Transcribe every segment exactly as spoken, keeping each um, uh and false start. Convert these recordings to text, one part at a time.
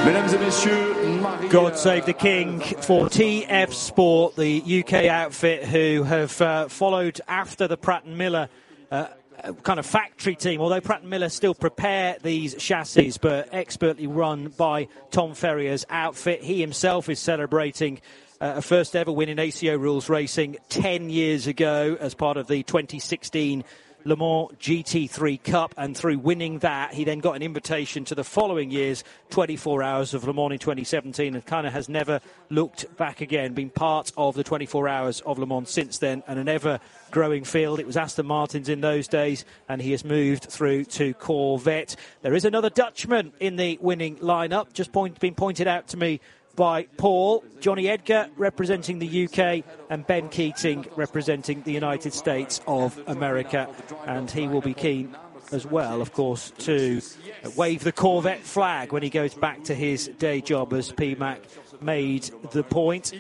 God save the king for T F Sport, the U K outfit who have uh, followed after the Pratt and Miller uh, kind of factory team, although Pratt and Miller still prepare these chassis, but expertly run by Tom Ferrier's outfit. He himself is celebrating uh, a first ever win in A C O rules racing ten years ago as part of the twenty sixteen Le Mans G T three Cup, and through winning that he then got an invitation to the following year's twenty-four Hours of Le Mans in twenty seventeen, and kind of has never looked back again, been part of the twenty-four Hours of Le Mans since then, and an ever growing field. It was Aston Martins in those days, and he has moved through to Corvette. There is another Dutchman in the winning lineup, just point, been pointed out to me by Paul. Johnny Edgar representing the U K, and Ben Keating representing the United States of America, and he will be keen as well, of course, to wave the Corvette flag when he goes back to his day job, as P MAC made the point.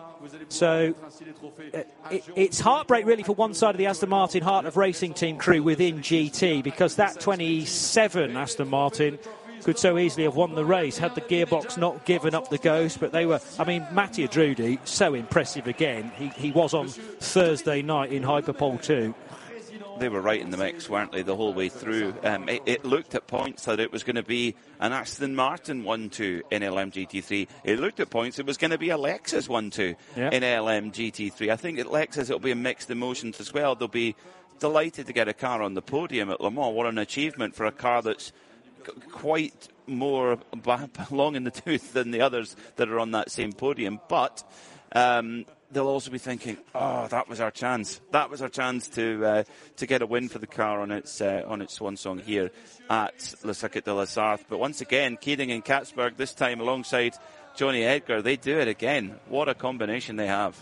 So uh, it, it's heartbreak really for one side of the Aston Martin Heart of Racing team crew within G T, because that twenty-seven Aston Martin could so easily have won the race had the gearbox not given up the ghost. But they were, I mean, Mattia Drudi, so impressive again. He, he was on Thursday night in Hyperpole two. They were right in the mix, weren't they, the whole way through. Um, it, it looked at points that it was going to be an Aston Martin one two in L M G T three. It looked at points it was going to be a Lexus one two yep. in L M G T three. I think at Lexus it'll be a mixed emotions as well. They'll be delighted to get a car on the podium at Le Mans. What an achievement for a car that's quite more long in the tooth than the others that are on that same podium. But um, they'll also be thinking, oh, that was our chance. That was our chance to uh, to get a win for the car on its uh, on its swan song here at Le Circuit de la Sarthe. But once again, Keating and Katzberg, this time alongside Johnny Edgar, they do it again. What a combination they have.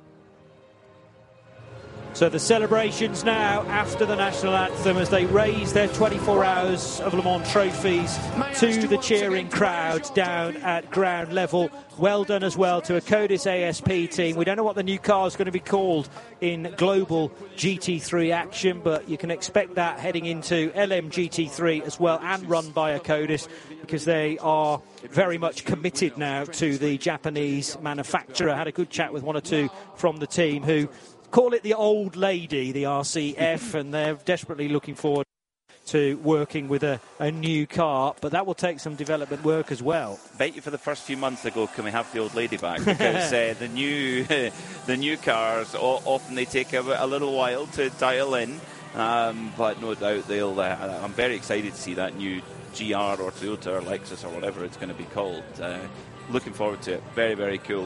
So the celebrations now after the national anthem as they raise their twenty-four Hours of Le Mans trophies to the cheering crowd down at ground level. Well done as well to a Codis A S P team. We don't know what the new car is going to be called in global G T three action, but you can expect that heading into L M G T three as well, and run by a Codis, because they are very much committed now to the Japanese manufacturer. I had a good chat with one or two from the team who call it the old lady, the R C F, and they're desperately looking forward to working with a, a new car, but that will take some development work as well. Bet you for the first few months ago, can we have the old lady back? Because uh, the new the new cars, often they take a, a little while to dial in, um, but no doubt they'll. Uh, I'm very excited to see that new G R or Toyota or Lexus or whatever it's going to be called. Uh, looking forward to it. Very, very cool.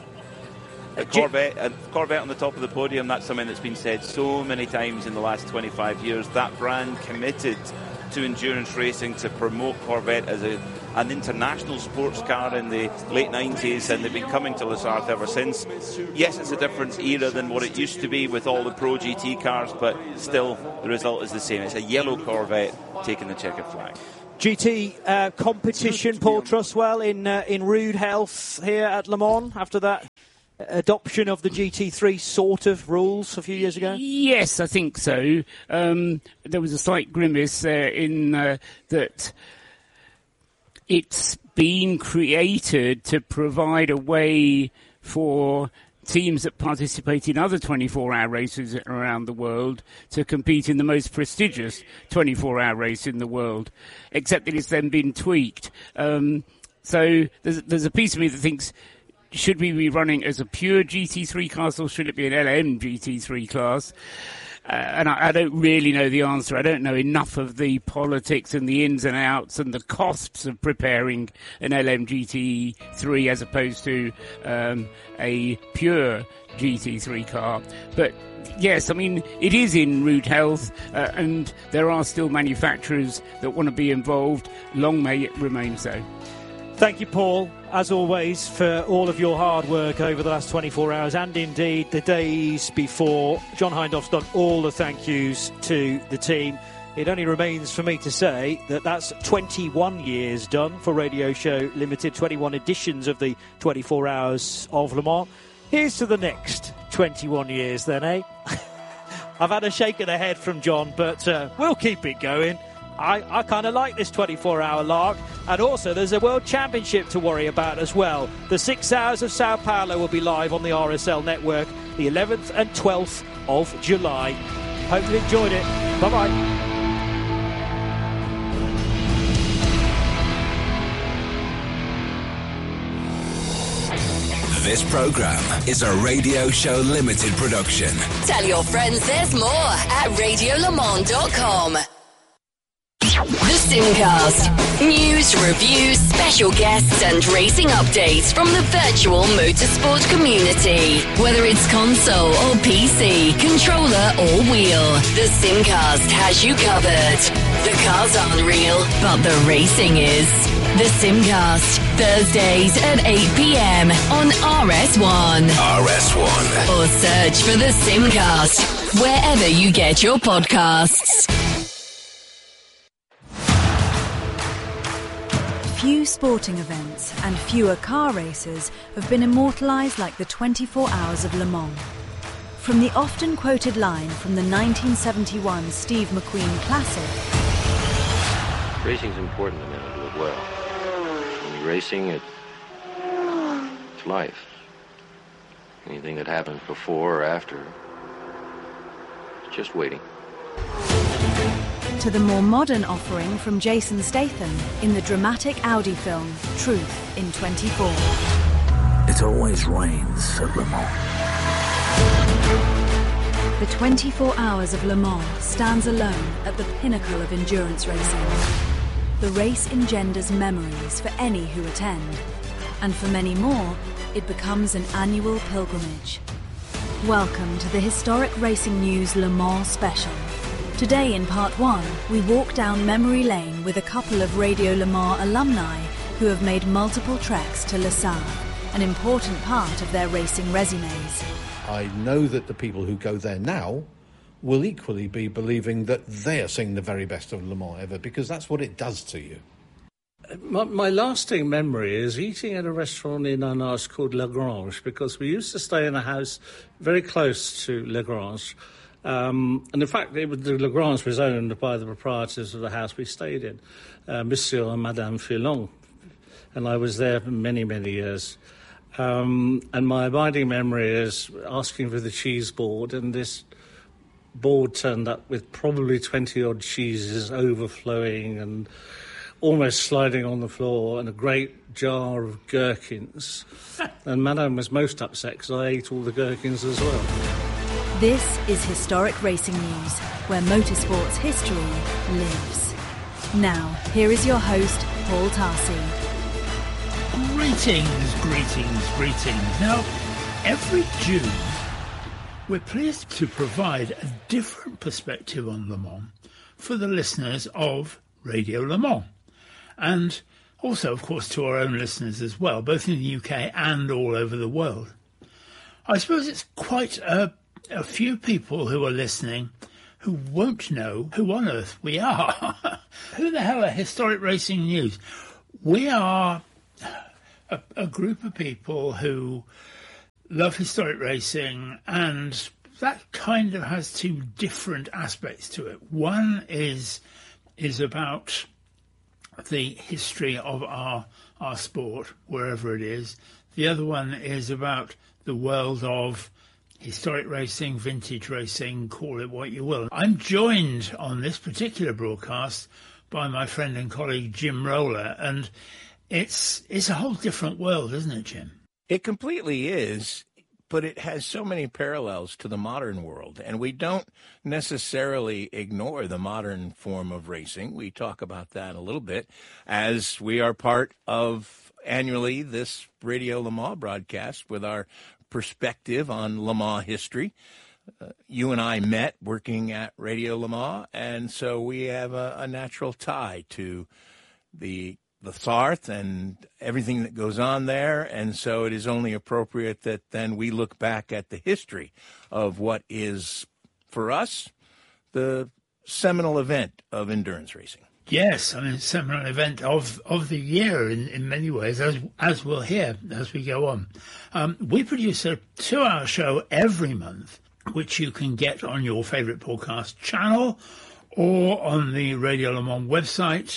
A Corvette, a Corvette on the top of the podium, that's something that's been said so many times in the last twenty-five years. That brand committed to endurance racing, to promote Corvette as a, an international sports car in the late nineties, and they've been coming to Le Sarthe ever since. Yes, it's a different era than what it used to be with all the Pro G T cars, but still the result is the same. It's a yellow Corvette taking the checkered flag. G T uh, competition, Paul Truswell, in, uh, in rude health here at Le Mans after that adoption of the G T three sort of rules a few years ago? Yes, I think so. Um, there was a slight grimace uh, in uh, that it's been created to provide a way for teams that participate in other twenty-four hour races around the world to compete in the most prestigious twenty-four hour race in the world, except that it's then been tweaked. Um, so there's, there's a piece of me that thinks, should we be running as a pure G T three class, or should it be an L M G T three class? Uh, and I, I don't really know the answer. I don't know enough of the politics and the ins and outs and the costs of preparing an L M G T three as opposed to um, a pure G T three car. But yes, I mean, it is in rude health, uh, and there are still manufacturers that want to be involved. Long may it remain so. Thank you, Paul, as always, for all of your hard work over the last twenty-four hours, and indeed the days before. John Hindhaug's done all the thank yous to the team. It only remains for me to say that that's twenty-one years done for Radio Show Limited, twenty-one editions of the twenty-four Hours of Le Mans. Here's to the next twenty-one years then, eh? I've had a shake of the head from John, but uh, we'll keep it going. I, I kind of like this twenty-four hour lark, And also, there's a World Championship to worry about as well. The Six Hours of Sao Paulo will be live on the R S L network the eleventh and twelfth of July. Hope you enjoyed it. Bye-bye. This program is a Radio Show Limited production. Tell your friends there's more at radio le mans dot com. The Simcast. News, reviews, special guests and racing updates from the virtual motorsport community. Whether it's console or P C, controller or wheel, the Simcast has you covered. The cars aren't real, but the racing is. The Simcast, Thursdays at eight p.m. on R S one. R S one. Or search for The Simcast wherever you get your podcasts. Few sporting events and fewer car races have been immortalised like the twenty-four Hours of Le Mans. From the often quoted line from the nineteen seventy-one Steve McQueen Classic. Racing's important to me, I do it well. When you're racing, it, it's life. Anything that happens before or after, it's just waiting. To the more modern offering from Jason Statham in the dramatic Audi film Truth in twenty-four. It always rains at Le Mans. The twenty-four Hours of Le Mans stands alone at the pinnacle of endurance racing. The race engenders memories for any who attend, and for many more, it becomes an annual pilgrimage. Welcome to the Historic Racing News Le Mans special. Today in part one, we walk down memory lane with a couple of Radio Le Mans alumni who have made multiple treks to Le Save, an important part of their racing resumes. I know that the people who go there now will equally be believing that they are seeing the very best of Le Mans ever, because that's what it does to you. My, my lasting memory is eating at a restaurant in Arnas called La Grange, because we used to stay in a house very close to La Grange. Um, and in fact, it was, the La Grange was owned by the proprietors of the house we stayed in, uh, Monsieur and Madame Filon. And I was there for many, many years. Um, and my abiding memory is asking for the cheese board, and this board turned up with probably twenty-odd cheeses overflowing and almost sliding on the floor, and a great jar of gherkins. And Madame was most upset because I ate all the gherkins as well. This is Historic Racing News, where motorsport's history lives. Now, here is your host, Paul Tarsi. Greetings, greetings, greetings. Now, every June, we're pleased to provide a different perspective on Le Mans for the listeners of Radio Le Mans. And also, of course, to our own listeners as well, both in the U K and all over the world. I suppose it's quite a, a few people who are listening who won't know who on earth we are. Who the hell are Historic Racing News? We are a, a group of people who love historic racing, and that kind of has two different aspects to it. One is is about the history of our our sport, wherever it is. The other one is about the world of historic racing, vintage racing, call it what you will. I'm joined on this particular broadcast by my friend and colleague Jim Roller, and it's it's a whole different world, isn't it, Jim? It completely is, but it has so many parallels to the modern world, and we don't necessarily ignore the modern form of racing. We talk about that a little bit, as we are part of annually this Radio Le Mans broadcast with our perspective on Le Mans history. Uh, you and I met working at Radio Le Mans, and so we have a, a natural tie to the the Sarthe and everything that goes on there, and so it is only appropriate that then we look back at the history of what is, for us, the seminal event of endurance racing. Yes, I mean, seminal event of, of the year in, in many ways, as as we'll hear as we go on. Um, we produce a two-hour show every month, which you can get on your favourite podcast channel or on the Radio Le Mans website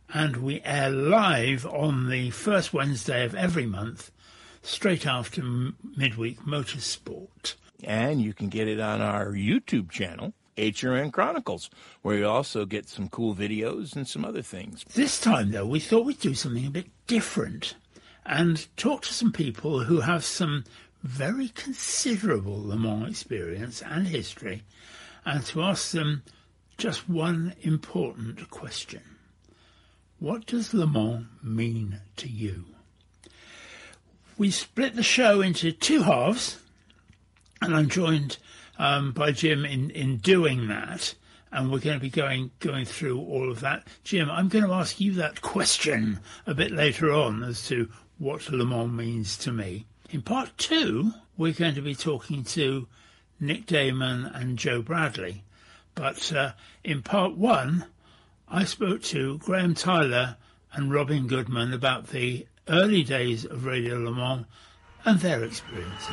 and we air live on the first Wednesday of every month, straight after m- Midweek Motorsport. And you can get it on our YouTube channel, H R N Chronicles, where you also get some cool videos and some other things. This time, though, we thought we'd do something a bit different and talk to some people who have some very considerable Le Mans experience and history, and to ask them just one important question. What does Le Mans mean to you? We split the show into two halves, and I'm joined um, by Jim in, in doing that, and we're going to be going going through all of that. Jim, I'm going to ask you that question a bit later on as to what Le Mans means to me. In part two, we're going to be talking to Nick Damon and Joe Bradley, but uh, in part one, I spoke to Graham Tyler and Robin Goodman about the early days of Radio Le Mans and their experiences.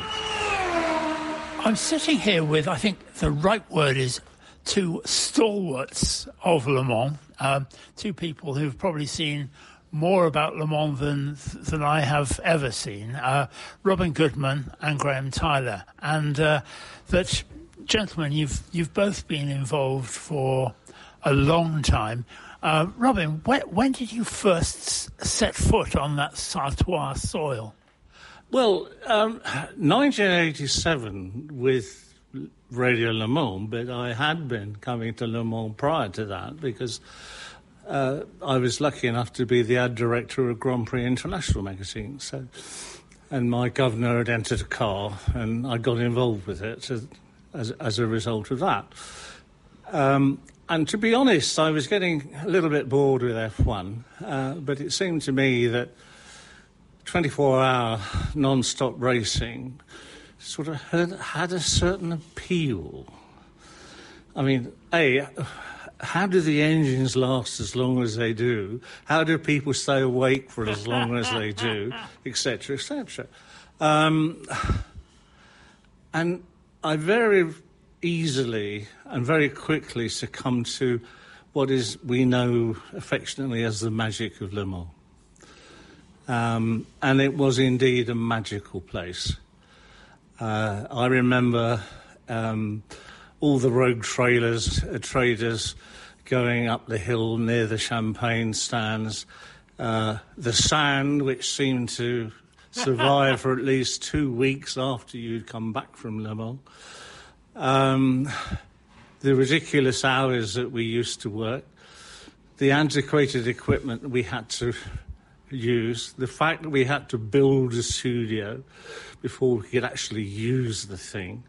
I'm sitting here with, I think the right word is, two stalwarts of Le Mans, um, two people who've probably seen more about Le Mans than than I have ever seen, uh, Robin Goodman and Graham Tyler. And uh, that, gentlemen, you've you've both been involved for a long time. Uh, Robin, when, when did you first set foot on that Sartois soil? Well, um, nineteen eighty-seven with Radio Le Mans, but I had been coming to Le Mans prior to that because uh, I was lucky enough to be the ad director of Grand Prix International magazine. So, and my governor had entered a car, and I got involved with it as as, as a result of that. Um, and to be honest, I was getting a little bit bored with F one, uh, but it seemed to me that twenty-four hour non-stop racing sort of had, had a certain appeal. I mean, A, how do the engines last as long as they do? How do people stay awake for as long as they do? et cetera, et cetera. Um, and I very easily and very quickly succumbed to what is we know affectionately as the magic of Le Mans. Um, and it was indeed a magical place. Uh, I remember um, all the rogue trailers, uh, traders going up the hill near the champagne stands, uh, the sand, which seemed to survive for at least two weeks after you'd come back from Le Mans, um, the ridiculous hours that we used to work, the antiquated equipment that we had to use, the fact that we had to build a studio before we could actually use the thing.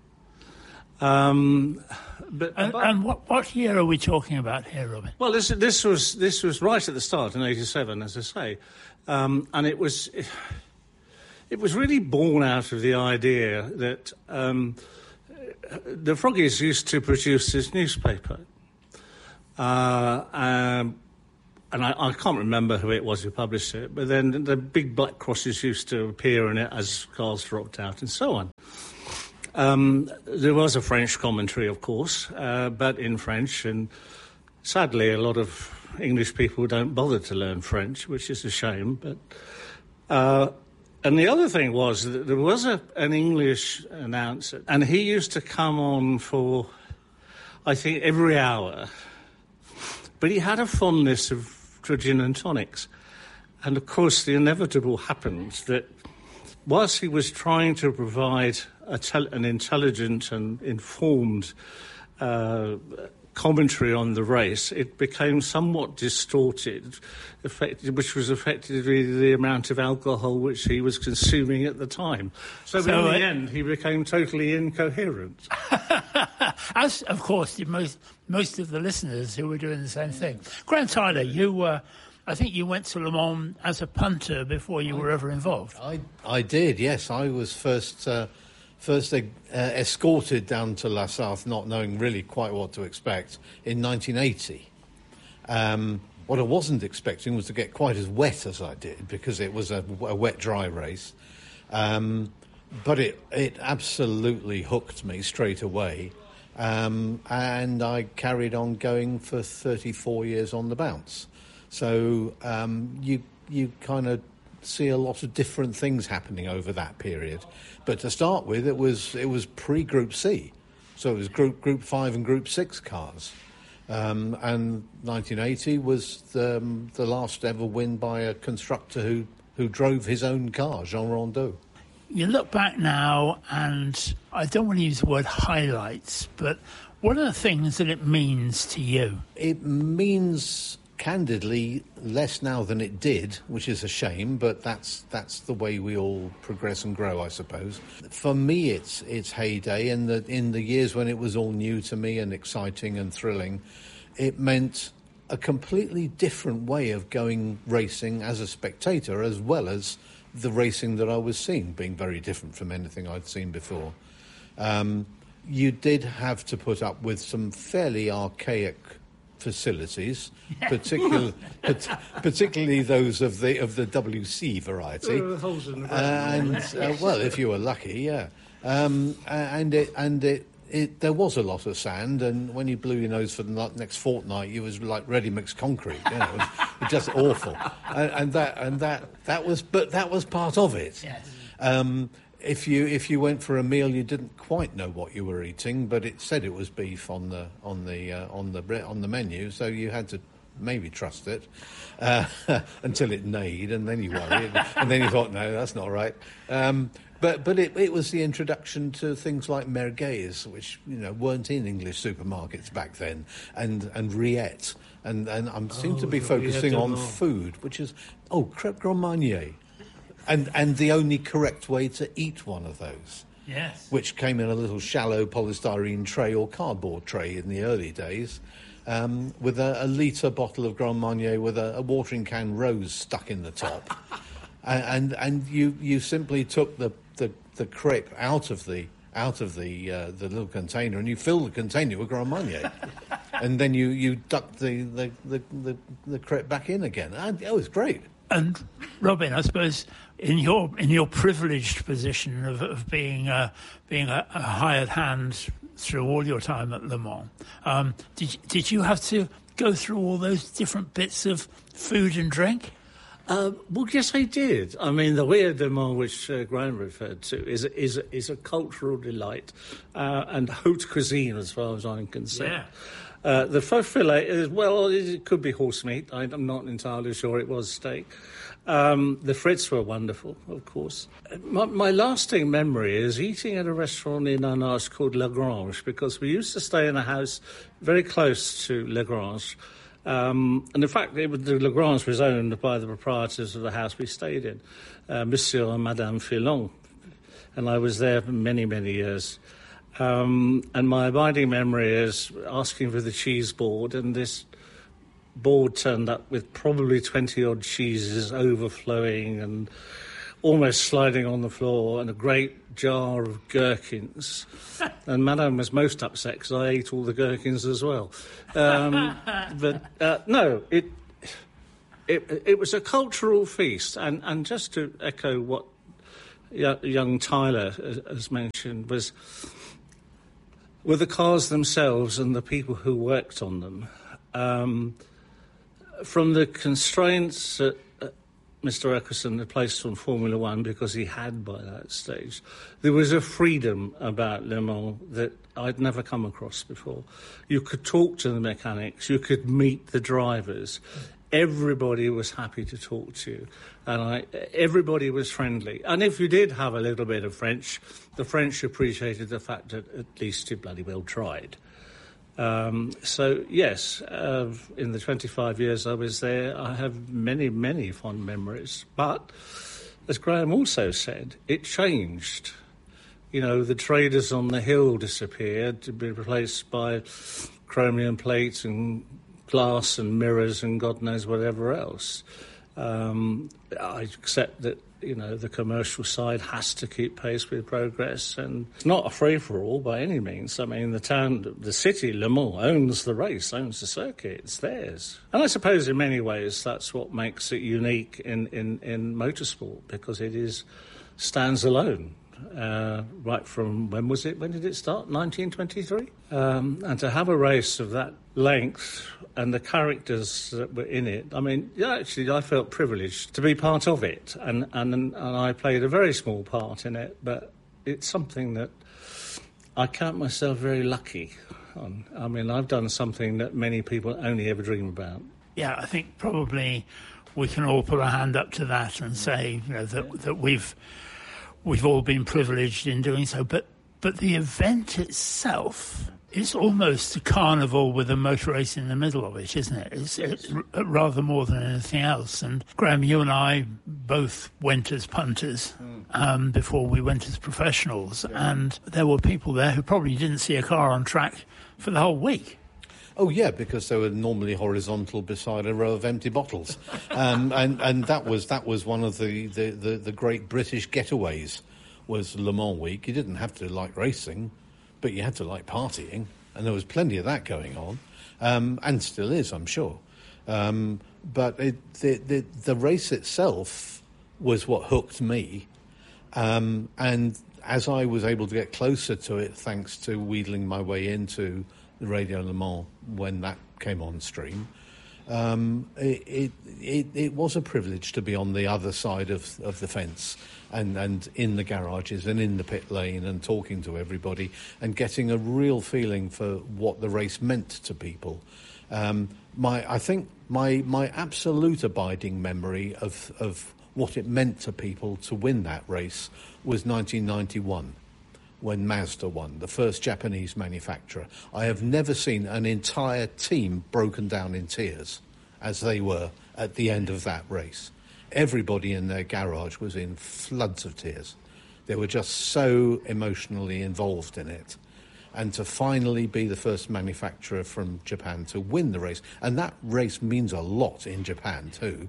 Um, but, and but and what, what year are we talking about here, Robin? Well, this this was this was right at the start in eighty-seven, as I say, um, and it was it, it was really born out of the idea that um, the Froggies used to produce this newspaper. Uh, um, And I, I can't remember who it was who published it, but then the big black crosses used to appear in it as cars dropped out and so on. Um, there was a French commentary, of course, uh, but in French, and sadly a lot of English people don't bother to learn French, which is a shame. But uh, and the other thing was that there was a, an English announcer, and he used to come on for, I think, every hour. But he had a fondness of for gin and tonics. And of course, the inevitable happened that whilst he was trying to provide a tel- an intelligent and informed uh, commentary on the race, it became somewhat distorted, affected, which was effectively the amount of alcohol which he was consuming at the time. So, so in the uh, end, he became totally incoherent. As, of course, did most most of the listeners who were doing the same thing. Graham Tyler, you, uh, I think you went to Le Mans as a punter before you I, were ever involved. I I did, yes. I was first uh, first uh, escorted down to La Sarthe, not knowing really quite what to expect, in nineteen eighty. Um, what I wasn't expecting was to get quite as wet as I did, because it was a, a wet-dry race. Um, but it, it absolutely hooked me straight away. Um, and I carried on going for thirty-four years on the bounce. So um, you you kind of see a lot of different things happening over that period. But to start with, it was it was pre-Group C, so it was Group Group Five and Group Six cars, um, and nineteen eighty was the, um, the last ever win by a constructor who who drove his own car, Jean Rondeau. You look back now, and I don't want to use the word highlights, but what are the things that it means to you? It means, candidly, less now than it did, which is a shame, but that's that's the way we all progress and grow, I suppose. For me, it's it's heyday. In the in the years when it was all new to me and exciting and thrilling, it meant a completely different way of going racing as a spectator, as well as the racing that I was seeing, being very different from anything I'd seen before. Um, you did have to put up with some fairly archaic facilities, particularly particularly those of the of the W C variety. Uh, holes in the ground. And uh, well, if you were lucky, yeah. Um, and it and it, it there was a lot of sand, and when you blew your nose for the next fortnight, you was like ready mixed concrete. You know, it was, it was just awful. And, and that and that that was, but that was part of it. Yes. Um, If you if you went for a meal, you didn't quite know what you were eating, but it said it was beef on the on the uh, on the on the menu, so you had to maybe trust it uh, until it neighed, and then you worried, and then you thought, no, that's not right. Um, but but it, it was the introduction to things like merguez, which you know weren't in English supermarkets back then, and and rillettes, and and I seem oh, to be focusing on food, which is oh crêpe Grand Marnier. And and the only correct way to eat one of those. Yes. Which came in a little shallow polystyrene tray or cardboard tray in the early days, um, with a, a litre bottle of Grand Marnier with a, a watering can rose stuck in the top. and, and and you you simply took the, the, the crepe out of the out of the uh, the little container, and you filled the container with Grand Marnier. And then you, you ducked the, the, the, the, the crepe back in again. And it was great. And Robin, I suppose in your in your privileged position of, of being uh, being a, a hired hand through all your time at Le Mans, um, did did you have to go through all those different bits of food and drink? Uh, well, yes, I did. I mean, the Weird Le Mans, which uh, Graham referred to, is is is a cultural delight uh, and haute cuisine, as far as I'm concerned. Yeah. Uh, the faux filet is, well, it could be horse meat. I, I'm not entirely sure it was steak. Um, the frites were wonderful, of course. My, my lasting memory is eating at a restaurant in Arnas called Lagrange, because we used to stay in a house very close to Lagrange. Um, and in fact, it was, the Lagrange was owned by the proprietors of the house we stayed in, uh, Monsieur and Madame Filon. And I was there for many, many years. Um, and my abiding memory is asking for the cheese board, and this board turned up with probably twenty-odd cheeses overflowing and almost sliding on the floor, and a great jar of gherkins. And Madame was most upset because I ate all the gherkins as well. Um, but uh, no, it, it it was a cultural feast. And, and just to echo what young Tyler has mentioned, was were the cars themselves and the people who worked on them. Um, from the constraints that uh, Mister Eckerson had placed on Formula One, because he had by that stage, there was a freedom about Le Mans that I'd never come across before. You could talk to the mechanics, you could meet the drivers. Everybody was happy to talk to you, and I, everybody was friendly. And if you did have a little bit of French, the French appreciated the fact that at least you bloody well tried. Um, so, yes, uh, in the twenty-five years I was there, I have many, many fond memories. But, as Graham also said, it changed. You know, the traders on the hill disappeared to be replaced by chromium plates and glass and mirrors and God knows whatever else. Um, I accept that, you know, the commercial side has to keep pace with progress, and it's not a free-for-all by any means. I mean, the town, the city, Le Mans, owns the race, owns the circuit, it's theirs. And I suppose in many ways that's what makes it unique in, in, in motorsport, because it is stands alone. uh, right from, when was it? When did it start? nineteen twenty-three? Um, and to have a race of that length and the characters that were in it, I mean, yeah, actually, I felt privileged to be part of it. And, and, and I played a very small part in it, but it's something that I count myself very lucky on. I mean, I've done something that many people only ever dream about. Yeah, I think probably we can all put our hand up to that and say, you know, that that we've we've all been privileged in doing so. But but the event itself is almost a carnival with a motor race in the middle of it, isn't it? It's, it's r- rather more than anything else. And Graham, you and I both went as punters um, before we went as professionals, and there were people there who probably didn't see a car on track for the whole week. Oh, yeah, because they were normally horizontal beside a row of empty bottles. Um, and, and that was that was one of the, the, the, the great British getaways, was Le Mans Week. You didn't have to like racing, but you had to like partying, and there was plenty of that going on, um, and still is, I'm sure. Um, but it, the, the, the race itself was what hooked me, um, and as I was able to get closer to it, thanks to wheedling my way into the Radio Le Mans when that came on stream, um, it, it, it, it was a privilege to be on the other side of, of the fence and, and in the garages and in the pit lane and talking to everybody and getting a real feeling for what the race meant to people. Um, my, I think my my absolute abiding memory of, of what it meant to people to win that race was nineteen ninety-one. When Mazda won, the first Japanese manufacturer. I have never seen an entire team broken down in tears as they were at the end of that race. Everybody in their garage was in floods of tears. They were just so emotionally involved in it. And to finally be the first manufacturer from Japan to win the race, and that race means a lot in Japan too,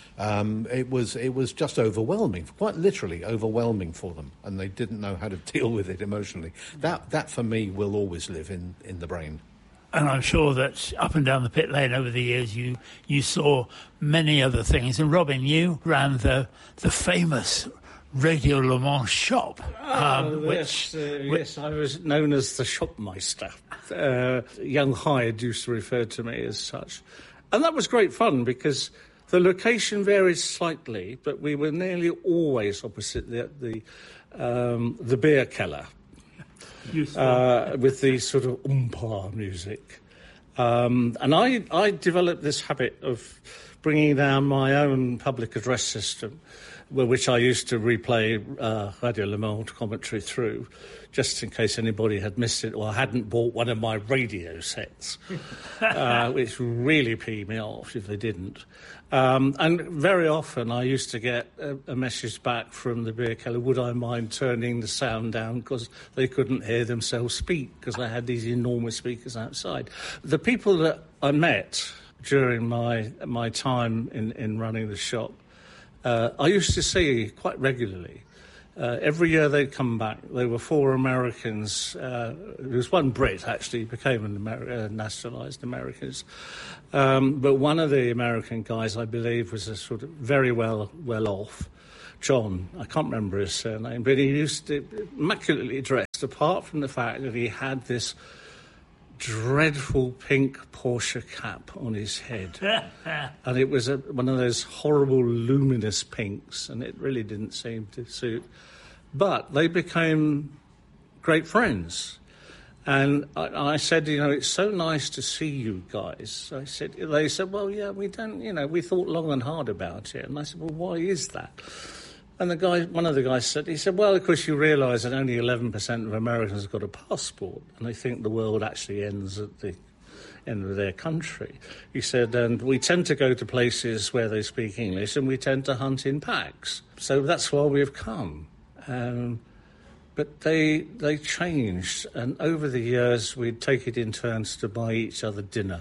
Um, it was it was just overwhelming, quite literally overwhelming for them, and they didn't know how to deal with it emotionally. That that for me will always live in, in the brain. And I'm sure that up and down the pit lane over the years, you you saw many other things. And Robin, you ran the the famous Radio Le Mans shop, um, oh, which, yes, uh, yes, I was known as the shopmeister. Uh, young Hyde used to refer to me as such, and that was great fun because the location varied slightly, but we were nearly always opposite the the, um, the beer keller, uh, with the sort of umpa music. Um, and I, I developed this habit of bringing down my own public address system, which I used to replay uh, Radio Le Mans commentary through, just in case anybody had missed it or hadn't bought one of my radio sets, uh, which really peed me off if they didn't. Um, and very often I used to get a, a message back from the beer keller, would I mind turning the sound down because they couldn't hear themselves speak because I had these enormous speakers outside. The people that I met during my my time in, in running the shop, uh, I used to see quite regularly. Uh, every year they'd come back. There were four Americans. Uh, there was one Brit, actually, became an Amer- uh, nationalised Americans. Um, but one of the American guys, I believe, was a sort of very well well off. John, I can't remember his surname, but he used to immaculately dressed, apart from the fact that he had this dreadful pink Porsche cap on his head. And it was a, one of those horrible luminous pinks, and it really didn't seem to suit. But they became great friends. And I, I said, you know, it's so nice to see you guys. I said, they said, well, yeah, we don't, you know, we thought long and hard about it. And I said, well, why is that? And the guy, one of the guys said, he said, well, of course, you realise that only eleven percent of Americans have got a passport, and they think the world actually ends at the end of their country. He said, and we tend to go to places where they speak English, and we tend to hunt in packs. So that's why we've come. Um, but they they changed, and over the years, we'd take it in turns to buy each other dinner.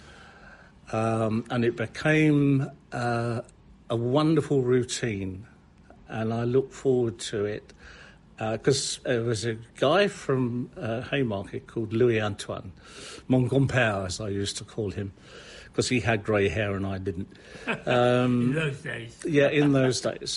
Um, and it became uh, a wonderful routine. And I look forward to it because uh, there was a guy from uh, Haymarket called Louis Antoine, mon compère, as I used to call him, because he had grey hair and I didn't. Um, in those days. Yeah, in those days.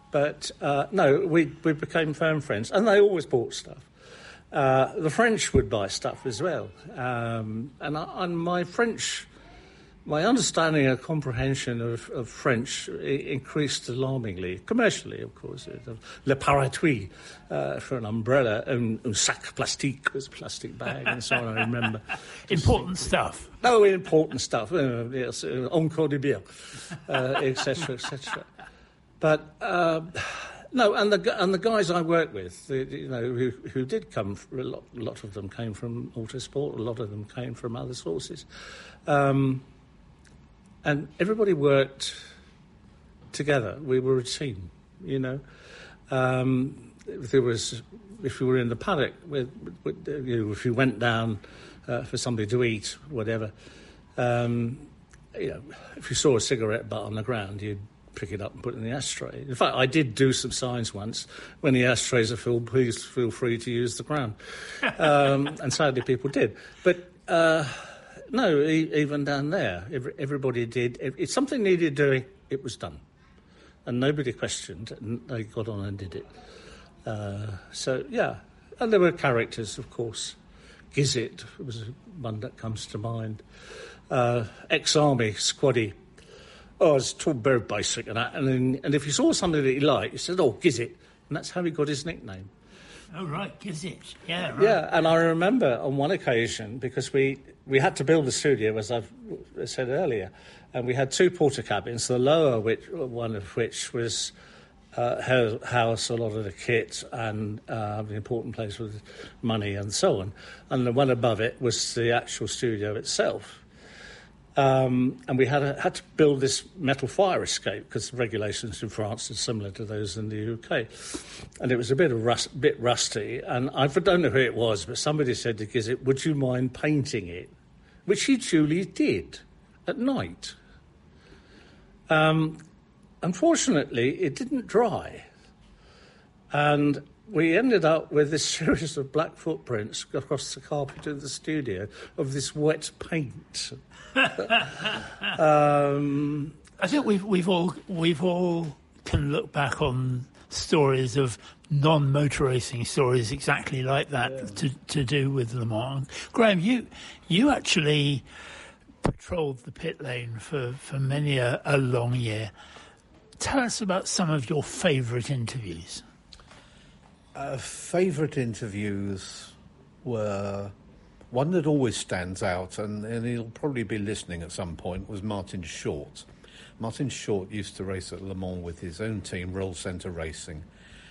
But uh, no, we we became firm friends, and they always bought stuff. Uh, the French would buy stuff as well, um, and, I, and my French, my understanding and comprehension of, of French increased alarmingly, commercially, of course. Le parapluie uh, for an umbrella, un, un sac plastique was a plastic bag, and so on. I remember important stuff. No, important stuff. Uh, yes, uh, encore de bien, et cetera, et cetera. But. Uh, No, and the and the guys I worked with, the, you know, who who did come, from, a lot, a lot of them came from Autosport, a lot of them came from other sources, um, and everybody worked together. We were a team, you know. Um, if there was, if you were in the paddock, with, with, you know, if you went down uh, for something to eat, whatever, um, you know, if you saw a cigarette butt on the ground, you'd pick it up and put it in the ashtray. In fact, I did do some signs once. When the ashtrays are filled, please feel free to use the ground. Um, and sadly, people did. But uh, no, e- even down there, every, everybody did. If something needed doing, it was done. And nobody questioned, and they got on and did it. Uh, so, yeah. And there were characters, of course. Gizzit was one that comes to mind. Uh, ex-army, Squaddy. Oh, it's tall, very basic and that. And, then, and if you saw something that he liked, you said, oh, Gizzit. And that's how he got his nickname. Oh, right, Gizzit. Yeah, right. Yeah, and I remember on one occasion, because we, we had to build a studio, as I've said earlier, and we had two porter cabins, the lower which, one of which was uh, house a lot of the kit and uh, the important place with money and so on. And the one above it was the actual studio itself. Um, and we had, a, had to build this metal fire escape because the regulations in France are similar to those in the U K. And it was a bit of rust, bit rusty. And I don't know who it was, but somebody said to Gizzit, would you mind painting it? Which he duly did at night. Um, unfortunately, it didn't dry. And we ended up with this series of black footprints across the carpet of the studio of this wet paint. um, I think we've we've all we've all can look back on stories of non-motor racing stories exactly like that yeah. to to do with Le Mans. Graham, you you actually patrolled the pit lane for, for many a, a long year. Tell us about some of your favourite interviews. Uh, favourite interviews were one that always stands out, and, and he'll probably be listening at some point, was Martin Short. Martin Short used to race at Le Mans with his own team, Roll Centre Racing,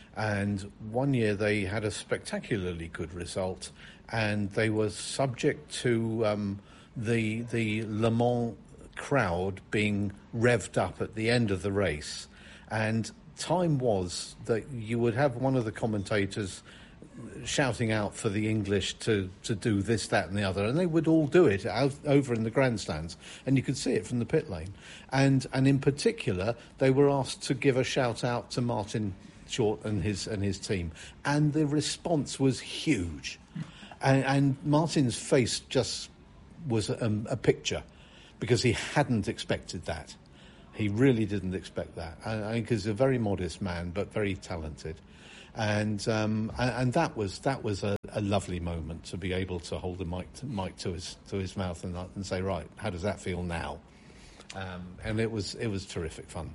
and one year they had a spectacularly good result, and they were subject to um, the the Le Mans crowd being revved up at the end of the race, and time was that you would have one of the commentators shouting out for the English to, to do this, that and the other, and they would all do it out, over in the grandstands, and you could see it from the pit lane. And and in particular, they were asked to give a shout out to Martin Short and his and his team, and the response was huge. And, and Martin's face just was a, a picture, because he hadn't expected that. He really didn't expect that. I, I think he's a very modest man, but very talented. And um, and, and that was that was a, a lovely moment to be able to hold the mic to, mic to his to his mouth and, and say, right, how does that feel now? Um, and it was it was terrific fun.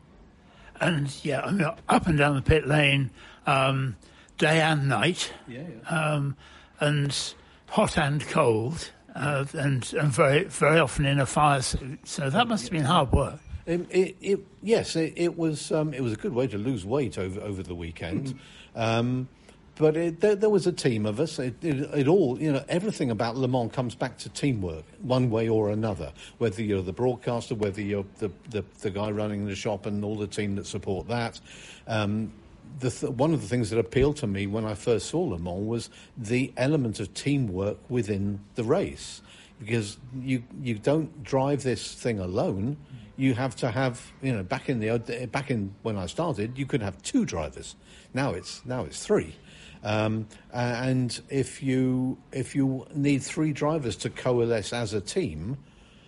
And yeah, I mean, up and down the pit lane, um, day and night, yeah, yeah. Um, and hot and cold, uh, and and very very often in a fire suit. So that must have been hard work. It, it, it, yes, it, it was. Um, it was a good way to lose weight over over the weekend. Mm-hmm. Um, but it, there, there was a team of us. It, it, it all, you know, everything about Le Mans comes back to teamwork, one way or another. Whether you're the broadcaster, whether you're the the, the guy running the shop, and all the team that support that. Um, the th- one of the things that appealed to me when I first saw Le Mans was the element of teamwork within the race, because you you don't drive this thing alone. You have to have, you know, back in the back in when I started, you could have two drivers. Now it's now it's three, um, and if you if you need three drivers to coalesce as a team,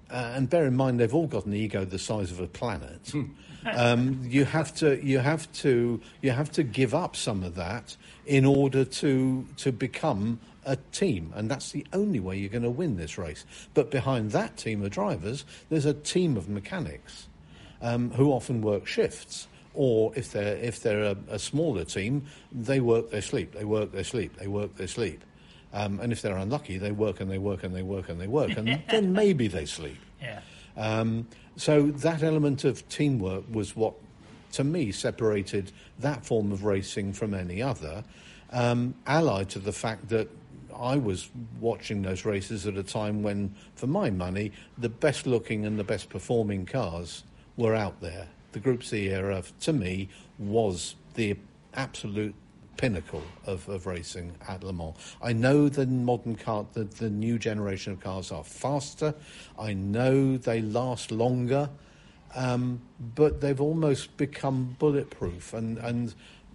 uh, and bear in mind they've all got an ego the size of a planet. um, you have to, you have to, you have to give up some of that in order to to become a team, and that's the only way you're going to win this race. But behind that team of drivers, there's a team of mechanics um, who often work shifts. Or if they're if they're a, a smaller team, they work their sleep, they work their sleep, they work their sleep. Um, and if they're unlucky, they work and they work and they work and they work, and then maybe they sleep. Yeah. Um, so that element of teamwork was what, to me, separated that form of racing from any other, um, allied to the fact that I was watching those races at a time when, for my money, the best-looking and the best-performing cars were out there. The Group C era, to me, was the absolute pinnacle of, of racing at Le Mans. I know the modern car, the, the new generation of cars are faster. I know they last longer, um, but they've almost become bulletproof. And and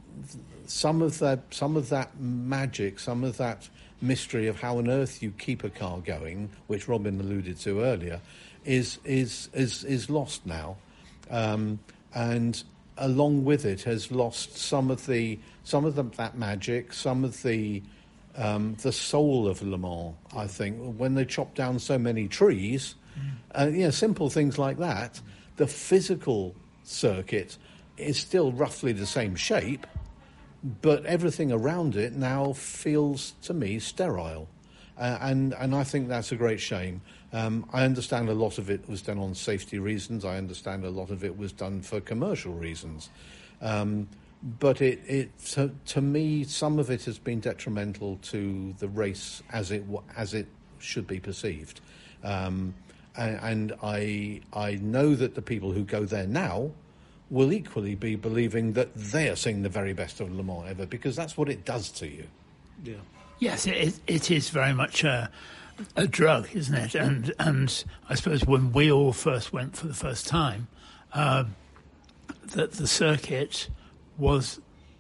some of that, some of that magic, some of that mystery of how on earth you keep a car going, which Robin alluded to earlier, is is is is lost now. Um, and along with it has lost some of the some of the, that magic, some of the um, the soul of Le Mans. I think when they chop down so many trees, uh, you know, simple things like that, the physical circuit is still roughly the same shape, but everything around it now feels to me sterile, uh, and and I think that's a great shame. Um, I understand a lot of it was done on safety reasons. I understand a lot of it was done for commercial reasons. Um, but it, it to, to me, some of it has been detrimental to the race as it as it should be perceived. Um, and and I I know that the people who go there now will equally be believing that they are seeing the very best of Le Mans ever, because that's what it does to you. Yeah. Yes, it, it is very much a, a drug, isn't it? And and I suppose when we all first went for the first time, uh, that the circuit was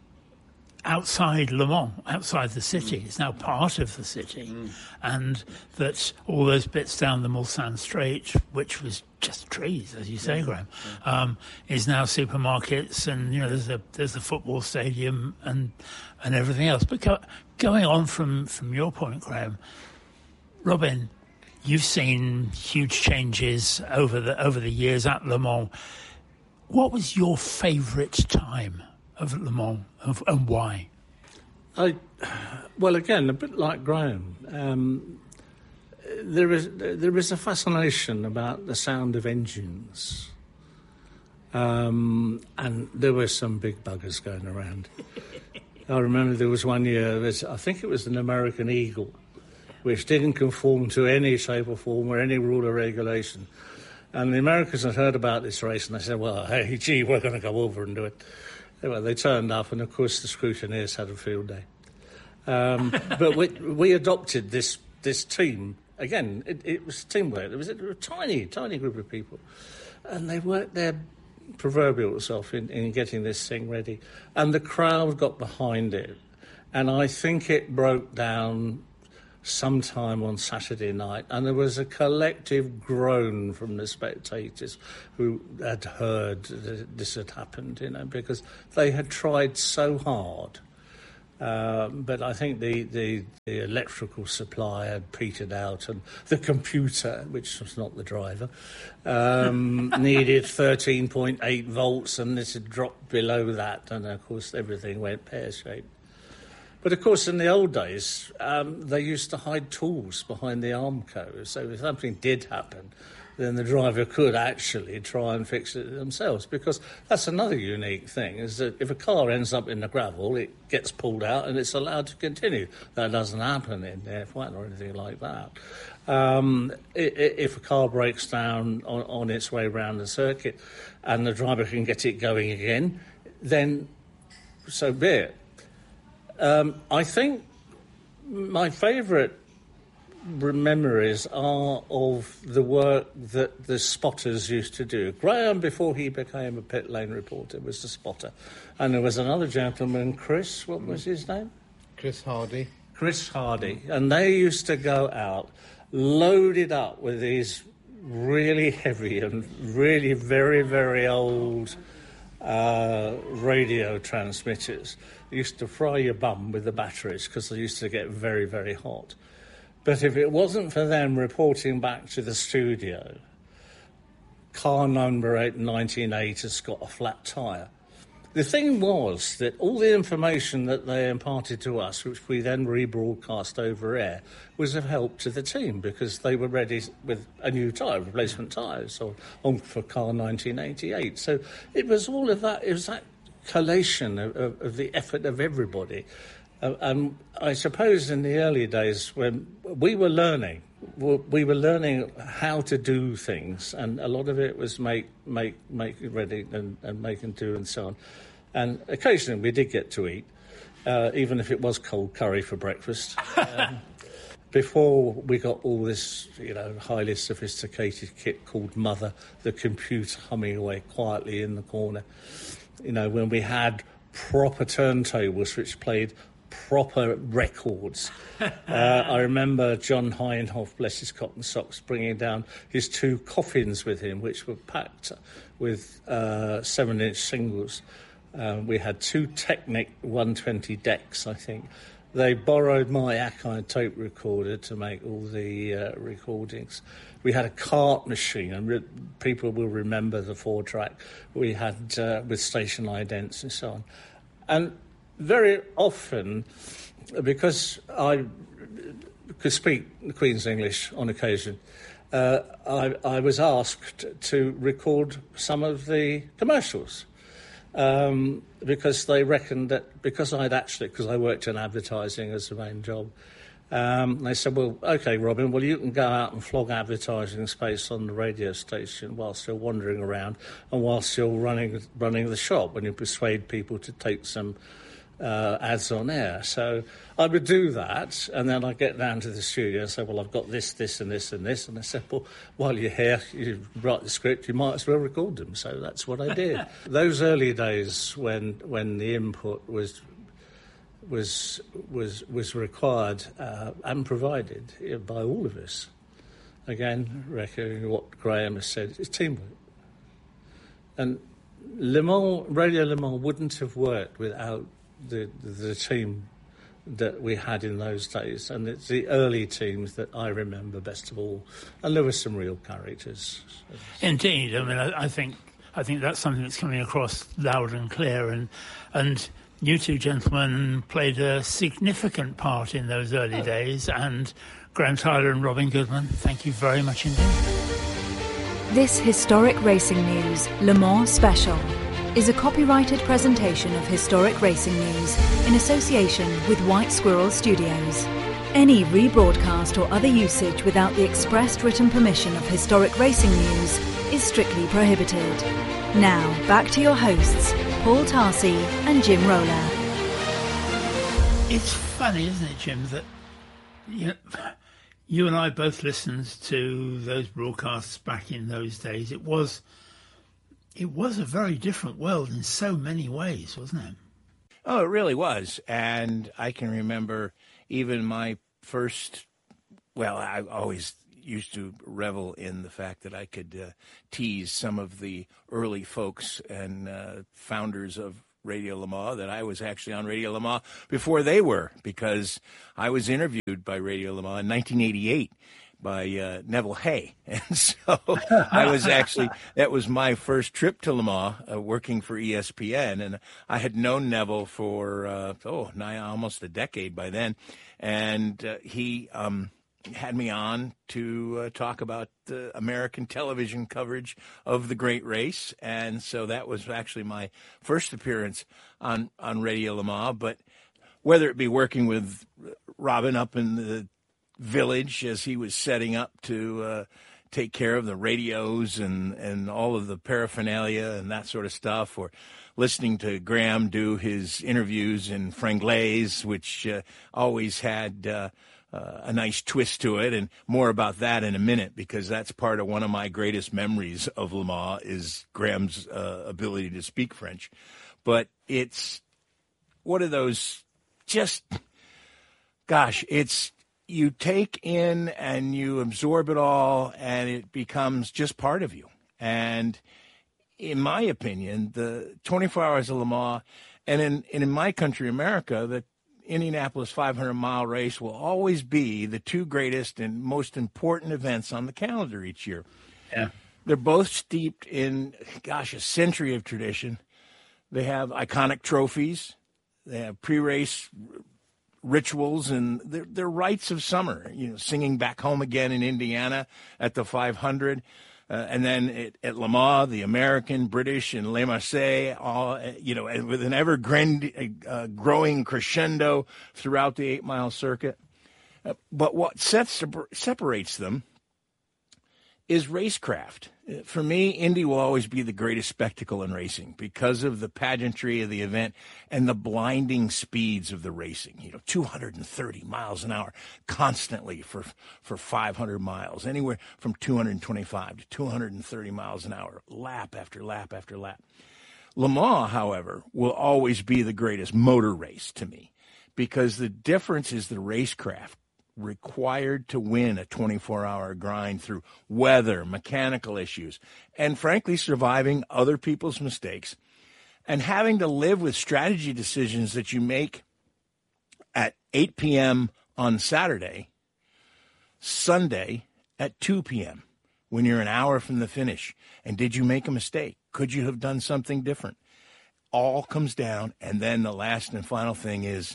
outside Le Mans, outside the city. Mm. It's now part of the city. Mm. And that all those bits down the Mulsanne Straight, which was just trees, as you say, yeah. Graham, yeah. Um, is now supermarkets, and you know there's a there's a football stadium and and everything else. But go, going on from, from your point, Graham, Robin, you've seen huge changes over the over the years at Le Mans. What was your favourite time of Le Mans, of, and why? I, well, again, a bit like Graham, um, there is there is a fascination about the sound of engines, um, and there were some big buggers going around. I remember there was one year, I think it was an American Eagle, which didn't conform to any shape or form or any rule or regulation. And the Americans had heard about this race, and they said, well, hey, gee, we're going to go over and do it. Well, they turned up, and of course the scrutineers had a field day. Um, but we, we adopted this this team. Again, it, it was teamwork. It was a tiny, tiny group of people. And they worked their proverbial self in, in getting this thing ready. And the crowd got behind it. And I think it broke down sometime on Saturday night, and there was a collective groan from the spectators who had heard that this had happened, you know, because they had tried so hard. Um, but I think the, the, the electrical supply had petered out, and the computer, which was not the driver, um, needed thirteen point eight volts, and this had dropped below that, and of course everything went pear-shaped. But, of course, in the old days, um, they used to hide tools behind the Armco. So if something did happen, then the driver could actually try and fix it themselves. Because that's another unique thing, is that if a car ends up in the gravel, it gets pulled out and it's allowed to continue. That doesn't happen in F one or anything like that. Um, if a car breaks down on, on its way around the circuit and the driver can get it going again, then so be it. Um, I think my favourite memories are of the work that the spotters used to do. Graham, before he became a pit lane reporter, was the spotter. And there was another gentleman, Chris, what was his name? Chris Hardy. Chris Hardy. And they used to go out loaded up with these really heavy and really very, very old uh, radio transmitters. They used to fry your bum with the batteries because they used to get very, very hot. But if it wasn't for them reporting back to the studio, car number eight, nineteen eight has got a flat tyre. The thing was that all the information that they imparted to us, which we then rebroadcast over air, was of help to the team because they were ready with a new tyre, replacement tyres, or on for car nineteen eighty-eight. So it was all of that. It was that collation of, of, of the effort of everybody. Uh, and I suppose in the early days when we were learning, we were learning how to do things, and a lot of it was make, make, make it ready and, and make and do and so on. And occasionally we did get to eat, uh, even if it was cold curry for breakfast. Um, before we got all this, you know, highly sophisticated kit called Mother, the computer humming away quietly in the corner. You know, when we had proper turntables which played proper records. uh, I remember John Heinhoff, bless his cotton socks, bringing down his two coffins with him, which were packed with uh, seven-inch singles. Uh, we had two Technic one twenty decks, I think. They borrowed my Akai tape recorder to make all the uh, recordings. We had a cart machine, and re- people will remember the four-track we had uh, with station idents and so on. And very often, because I could speak the Queen's English on occasion, uh, I, I was asked to record some of the commercials um, because they reckoned that because I'd actually, because I worked in advertising as a main job, um, they said, well, OK, Robin, well, you can go out and flog advertising space on the radio station whilst you're wandering around and whilst you're running, running the shop, when you persuade people to take some Uh, ads on air. So I would do that, and then I'd get down to the studio and say, well, I've got this, this, and this, and this. And I said, well, while you're here, you write the script, you might as well record them. So that's what I did. Those early days when when the input was was was was required uh, and provided by all of us. Again, echoing what Graham has said, it's teamwork. And Le Mans, Radio Le Mans wouldn't have worked without The, the team that we had in those days, and it's the early teams that I remember best of all, and there were some real characters. Indeed, I mean, I, I think I think that's something that's coming across loud and clear, and and you two gentlemen played a significant part in those early oh. days, and Graham Tyler and Robin Goodman, thank you very much indeed. This historic racing news Le Mans special is a copyrighted presentation of Historic Racing News in association with White Squirrel Studios. Any rebroadcast or other usage without the expressed written permission of Historic Racing News is strictly prohibited. Now, back to your hosts, Paul Tarsi and Jim Roller. It's funny, isn't it, Jim, that you know, you and I both listened to those broadcasts back in those days. It was... It was a very different world in so many ways, wasn't it? Oh, it really was. And I can remember even my first, well, I always used to revel in the fact that I could uh, tease some of the early folks and uh, founders of Radio Le Mans, that I was actually on Radio Le Mans before they were, because I was interviewed by Radio Le Mans in nineteen eighty-eight. By uh, Neville Hay. And so I was actually, that was my first trip to Le Mans, uh, working for E S P N. And I had known Neville for, uh, oh, nigh, almost a decade by then. And uh, he um, had me on to uh, talk about the American television coverage of the great race. And so that was actually my first appearance on, on Radio Le Mans. But whether it be working with Robin up in the village as he was setting up to uh, take care of the radios and, and all of the paraphernalia and that sort of stuff, or listening to Graham do his interviews in Franglaise, which uh, always had uh, uh, a nice twist to it, and more about that in a minute, because that's part of one of my greatest memories of Le Mans is Graham's uh, ability to speak French. But it's one of those just, gosh, it's, you take in and you absorb it all, and it becomes just part of you. And in my opinion, the twenty-four Hours of Le Mans, and in, and in my country, America, the Indianapolis five hundred mile race will always be the two greatest and most important events on the calendar each year. Yeah. They're both steeped in, gosh, a century of tradition. They have iconic trophies. They have pre-race rituals, and they're, they're rites of summer. You know, singing Back Home Again in Indiana at the five hundred. Uh, and then it, at Le Mans, the American, British, and Le Marseille, all, you know, with an ever grand, uh, growing crescendo throughout the eight-mile circuit. Uh, but what sets, separates them is racecraft. For me, Indy will always be the greatest spectacle in racing because of the pageantry of the event and the blinding speeds of the racing. You know, two hundred thirty miles an hour constantly for for five hundred miles, anywhere from two hundred twenty-five to two hundred thirty miles an hour, lap after lap after lap. Le Mans, however, will always be the greatest motor race to me because the difference is the racecraft required to win a twenty-four hour grind through weather, mechanical issues, and frankly, surviving other people's mistakes and having to live with strategy decisions that you make at eight p.m. on Saturday, Sunday at two p.m. when you're an hour from the finish. And did you make a mistake? Could you have done something different? All comes down, and then the last and final thing is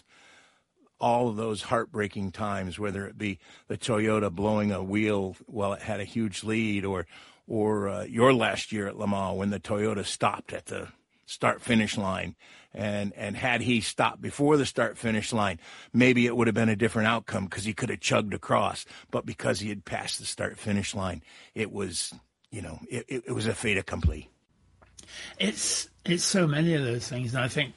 all of those heartbreaking times, whether it be the Toyota blowing a wheel while it had a huge lead, or or uh, your last year at Le Mans when the Toyota stopped at the start-finish line. And, and had he stopped before the start-finish line, maybe it would have been a different outcome because he could have chugged across. But because he had passed the start-finish line, it was, you know, it, it, it was a fait accompli. It's, it's so many of those things, and I think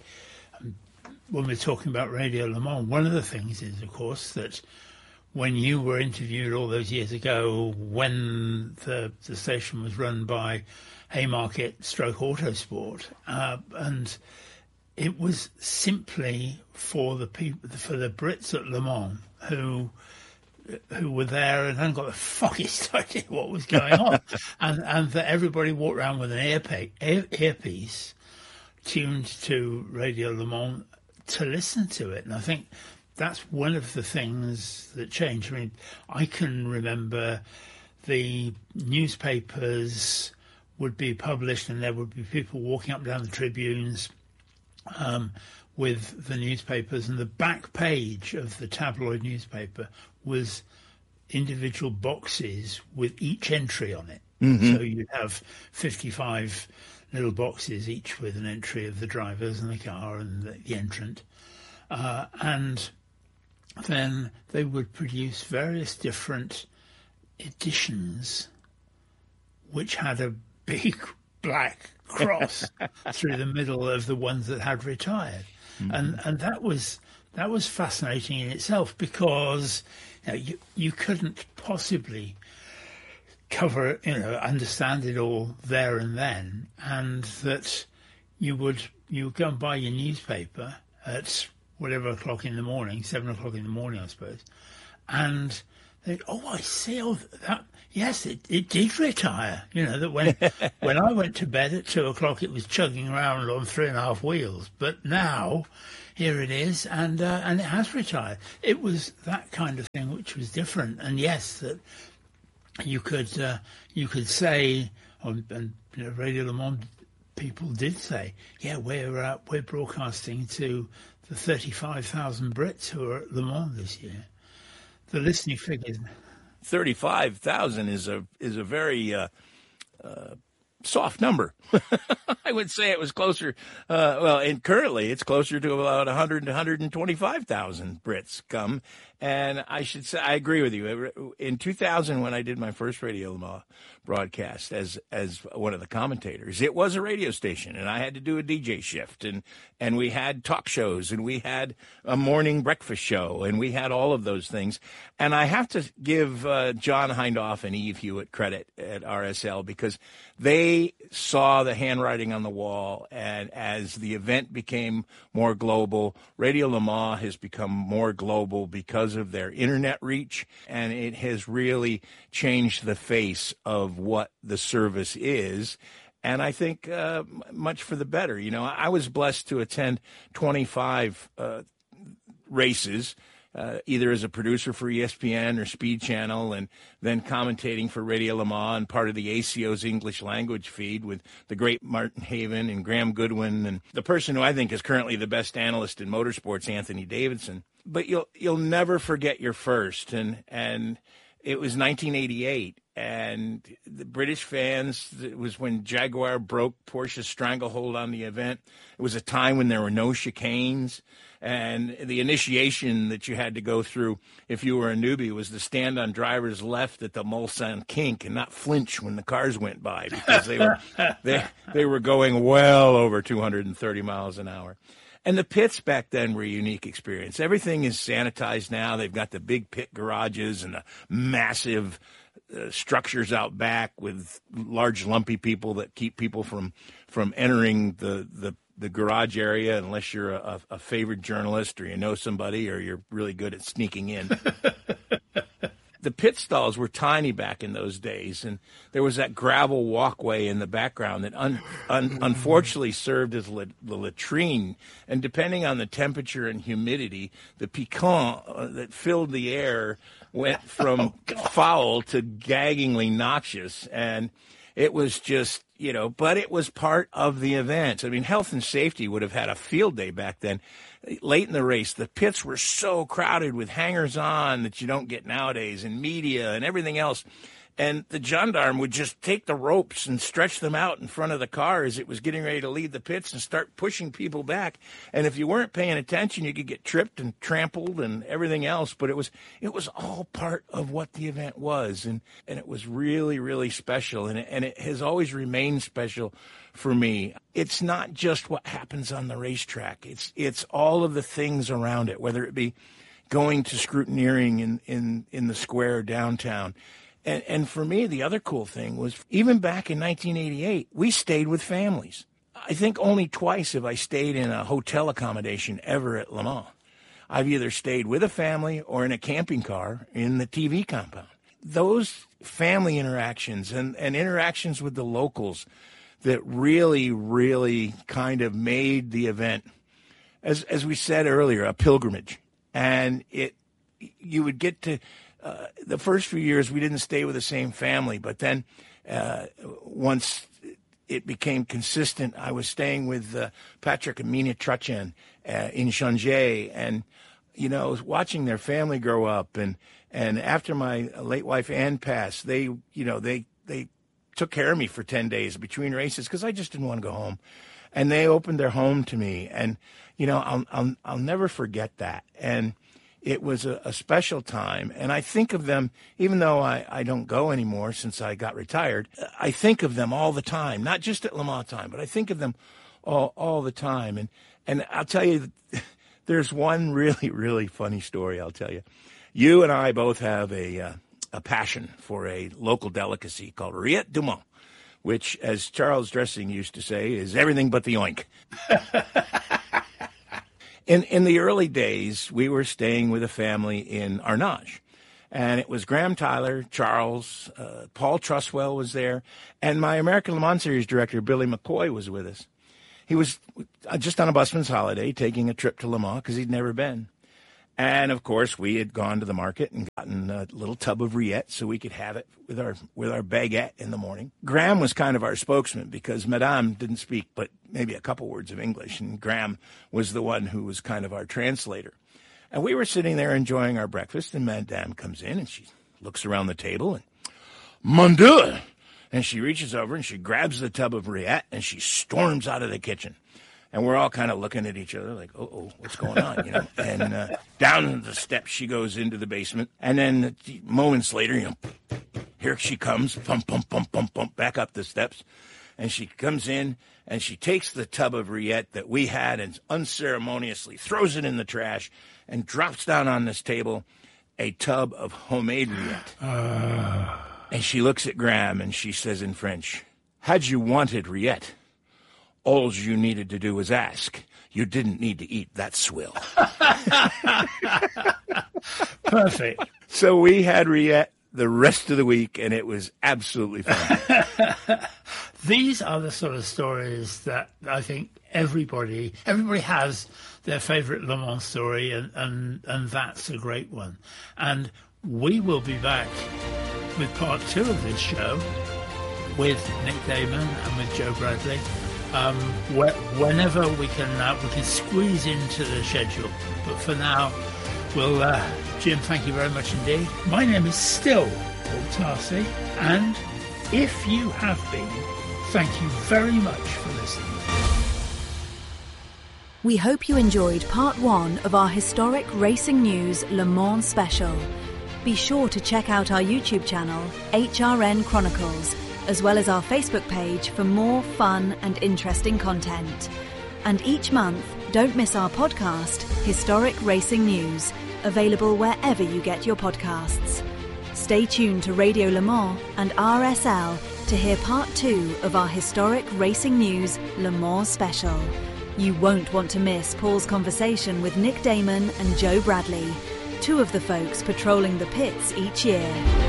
when we're talking about Radio Le Mans, one of the things is, of course, that when you were interviewed all those years ago, when the the station was run by Haymarket Stroke Autosport, uh, and it was simply for the people, for the Brits at Le Mans who who were there and hadn't got the foggiest idea what was going on, and and that everybody walked around with an earpiece, ear, earpiece tuned to Radio Le Mans to listen to it. And I think that's one of the things that changed. I mean, I can remember the newspapers would be published and there would be people walking up and down the tribunes um, with the newspapers, and the back page of the tabloid newspaper was individual boxes with each entry on it. Mm-hmm. So you'd have fifty-five little boxes, each with an entry of the drivers and the car and the, the entrant. Uh, and then they would produce various different editions which had a big black cross through the middle of the ones that had retired. Mm-hmm. And and that was that was fascinating in itself, because you know, you, you couldn't possibly cover, you know, understand it all there and then, and that you would you would go and buy your newspaper at whatever o'clock in the morning, seven o'clock in the morning, I suppose, and they'd, oh, I see, oh, that, yes, it, it did retire. You know, that when when I went to bed at two o'clock, it was chugging around on three and a half wheels, but now here it is, and uh, and it has retired. It was that kind of thing which was different, and yes, that you could uh, you could say, and you know, Radio Le Mans people did say, yeah, we're uh, we're broadcasting to the thirty-five thousand Brits who are at Le Mans this year. The listening figures. thirty-five thousand is a is a very uh, uh, soft number. I would say it was closer. Uh, well, and currently it's closer to about one hundred to one hundred twenty-five thousand Brits come. And I should say, I agree with you. In two thousand, when I did my first Radio Le Mans broadcast as as one of the commentators, it was a radio station, and I had to do a D J shift, and and we had talk shows, and we had a morning breakfast show, and we had all of those things. And I have to give uh, John Hindhaugh and Eve Hewitt credit at R S L, because they they saw the handwriting on the wall, and as the event became more global, Radio Le Mans has become more global because of their internet reach, and it has really changed the face of what the service is. And I think uh, much for the better. You know, I was blessed to attend twenty-five uh, races, uh, either as a producer for E S P N or Speed Channel, and then commentating for Radio Le Mans and part of the A C O's English language feed with the great Martin Haven and Graham Goodwin and the person who I think is currently the best analyst in motorsports, Anthony Davidson. But you'll you'll never forget your first, and and it was nineteen eighty-eight. And the British fans, it was when Jaguar broke Porsche's stranglehold on the event. It was a time when there were no chicanes. And the initiation that you had to go through if you were a newbie was to stand on driver's left at the Mulsanne kink and not flinch when the cars went by, because they were they, they were going well over two hundred thirty miles an hour. And the pits back then were a unique experience. Everything is sanitized now. They've got the big pit garages and the massive Uh, structures out back with large lumpy people that keep people from from entering the, the, the garage area unless you're a, a favored journalist or you know somebody or you're really good at sneaking in. The pit stalls were tiny back in those days, and there was that gravel walkway in the background that un, un, unfortunately served as la, the latrine. And depending on the temperature and humidity, the piquant uh, that filled the air went from oh, foul to gaggingly noxious. And it was just, you know, but it was part of the event. I mean, health and safety would have had a field day back then. Late in the race, the pits were so crowded with hangers-on that you don't get nowadays, and media and everything else. And the gendarme would just take the ropes and stretch them out in front of the car as it was getting ready to leave the pits and start pushing people back. And if you weren't paying attention, you could get tripped and trampled and everything else. But it was it was all part of what the event was. And, and it was really, really special. And it, and it has always remained special for me. It's not just what happens on the racetrack. It's it's all of the things around it, whether it be going to scrutineering in, in, in the square downtown. And, and for me, the other cool thing was, even back in nineteen eighty-eight, we stayed with families. I think only twice have I stayed in a hotel accommodation ever at Le Mans. I've either stayed with a family or in a camping car in the T V compound. Those family interactions and, and interactions with the locals that really, really kind of made the event, as as we said earlier, a pilgrimage. And it, you would get to... Uh, the first few years, we didn't stay with the same family, but then uh, once it became consistent, I was staying with uh, Patrick and Mina Truchen uh, in Changé, and, you know, watching their family grow up. And, and after my late wife Ann passed, they, you know, they, they took care of me for ten days between races because I just didn't want to go home. And they opened their home to me, and, you know, I'll, I'll, I'll never forget that. And it was a, a special time, and I think of them, even though I, I don't go anymore since I got retired, I think of them all the time, not just at Le Mans time, but I think of them all, all the time. And, and I'll tell you, there's one really, really funny story I'll tell you. You and I both have a, uh, a passion for a local delicacy called Rillette du Mans, which, as Charles Dressing used to say, is everything but the oink. In in the early days, we were staying with a family in Arnage, and it was Graham Tyler, Charles, uh, Paul Truswell was there, and my American Le Mans Series director, Billy McCoy, was with us. He was just on a busman's holiday, taking a trip to Le Mans because he'd never been. And, of course, we had gone to the market and gotten a little tub of Rillette so we could have it with our with our baguette in the morning. Graham was kind of our spokesman because Madame didn't speak but maybe a couple words of English, and Graham was the one who was kind of our translator. And we were sitting there enjoying our breakfast, and Madame comes in, and she looks around the table, and, Mon Dieu! And she reaches over, and she grabs the tub of Rillette, and she storms out of the kitchen. And we're all kind of looking at each other like, uh-oh, what's going on, you know? And uh, down the steps she goes into the basement. And then moments later, you know, here she comes, pump, pump, pump, pump, pump, back up the steps. And she comes in, and she takes the tub of Rillette that we had and unceremoniously throws it in the trash and drops down on this table a tub of homemade Rillette. Uh... And she looks at Graham, and she says in French, Had you wanted Riette, all you needed to do was ask. You didn't need to eat that swill. Perfect. So we had Riette the rest of the week, and it was absolutely fun. These are the sort of stories that I think everybody everybody has their favourite Le Mans story, and, and, and that's a great one. And we will be back with part two of this show with Nick Damon and with Joe Bradley. Um, wh- whenever we can, uh, we can squeeze into the schedule. But for now, we'll, uh, Jim, thank you very much indeed. My name is still Paul Tarsi, and if you have been, thank you very much for listening. We hope you enjoyed part one of our historic racing news Le Mans special. Be sure to check out our YouTube channel, H R N Chronicles, as well as our Facebook page for more fun and interesting content. And each month, don't miss our podcast, Historic Racing News, available wherever you get your podcasts. Stay tuned to Radio Le Mans and R S L to hear part two of our Historic Racing News Le Mans special. You won't want to miss Paul's conversation with Nick Damon and Joe Bradley, two of the folks patrolling the pits each year.